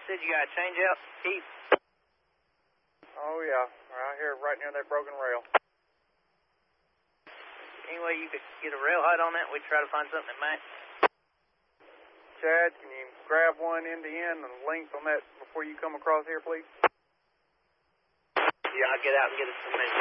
said you got a change out, Keith? Oh, yeah. Right here, right near that broken rail. Any way you could get a rail height on that? We'd try to find something that matches. Chad, can you grab one end to end and length on that before you come across here, please? Yeah, I'll get out and get us some measurements.